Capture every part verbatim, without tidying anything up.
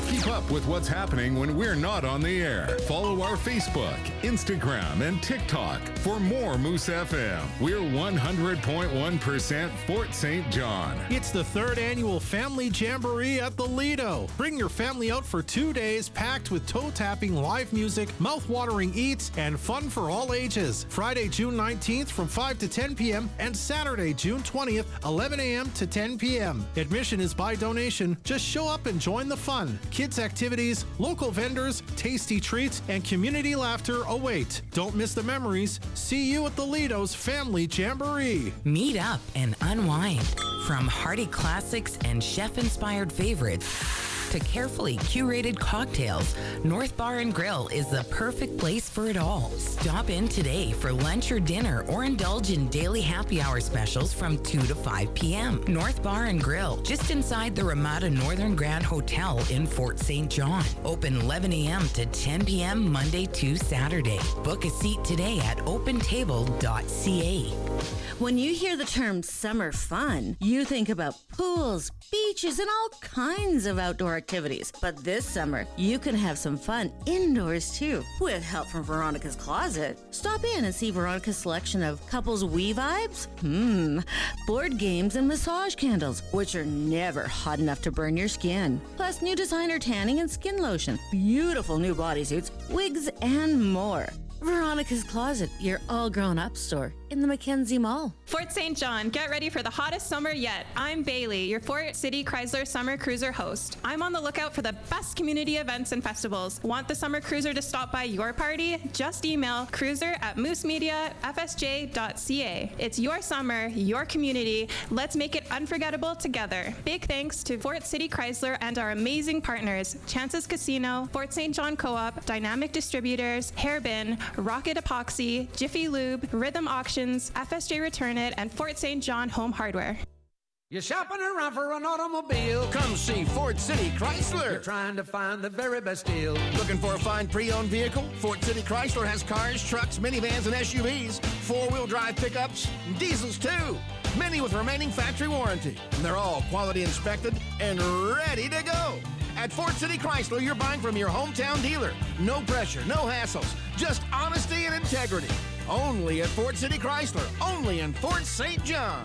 Keep up with what's happening when we're not on the air. Follow our Facebook, Instagram, and TikTok for more Moose F M. We're one hundred point one percent Fort Saint John. It's the third annual Family Jamboree at the Lido. Bring your family out for two days packed with toe-tapping live music, mouth-watering eats, and fun for all ages. Friday, June nineteenth from five to ten p.m. and Saturday, June twentieth, eleven a.m. to ten p.m. Admission is by donation. Just show up and join the fun. Kids' activities, local vendors, tasty treats, and community laughter await. Don't miss the memories. See you at the Lido's Family Jamboree. Meet up and unwind. From hearty classics and chef-inspired favorites to carefully curated cocktails, North Bar and Grill is the perfect place for it all. Stop in today for lunch or dinner or indulge in daily happy hour specials from two to five p.m. North Bar and Grill, just inside the Ramada Northern Grand Hotel in Fort Saint John. Open eleven a.m. to ten p.m. Monday to Saturday. Book a seat today at open table dot c a. When you hear the term summer fun, you think about pools, beaches, and all kinds of outdoor activities. But this summer, you can have some fun indoors too, with help from Veronica's Closet. Stop in and see Veronica's selection of couples wee vibes, hmm, board games, and massage candles, which are never hot enough to burn your skin. Plus new designer tanning and skin lotion, beautiful new bodysuits, wigs, and more. Veronica's Closet, your all-grown-up store in the Mackenzie Mall. Fort Saint John, get ready for the hottest summer yet. I'm Bailey, your Fort City Chrysler Summer Cruiser host. I'm on the lookout for the best community events and festivals. Want the Summer Cruiser to stop by your party? Just email cruiser at moose media f s j dot c a. It's your summer, your community. Let's make it unforgettable together. Big thanks to Fort City Chrysler and our amazing partners, Chances Casino, Fort Saint John Co-op, Dynamic Distributors, Hairbin, Rocket Epoxy, Jiffy Lube, Rhythm Auctions, F S J Return It, and Fort Saint John Home Hardware. You're shopping around for an automobile? Come see Fort City Chrysler. You're trying to find the very best deal. Looking for a fine pre-owned vehicle? Fort City Chrysler has cars, trucks, minivans, and S U Vs, four-wheel drive pickups, and diesels too. Many with remaining factory warranty. And they're all quality inspected and ready to go. At Fort City Chrysler, you're buying from your hometown dealer. No pressure, no hassles, just honesty and integrity. Only at Fort City Chrysler, only in Fort Saint John.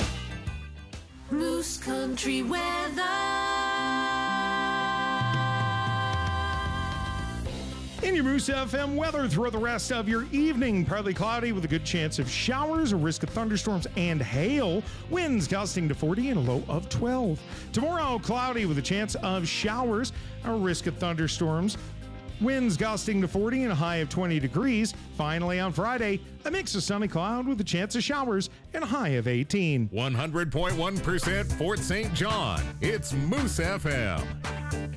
Moose Country weather. In your Moose F M weather throughout the rest of your evening, partly cloudy with a good chance of showers, a risk of thunderstorms and hail. Winds gusting to forty and a low of twelve. Tomorrow, cloudy with a chance of showers, a risk of thunderstorms. Winds gusting to forty and a high of twenty degrees. Finally, on Friday, a mix of sunny cloud with a chance of showers and a high of eighteen. one hundred point one percent Fort Saint John. It's Moose F M.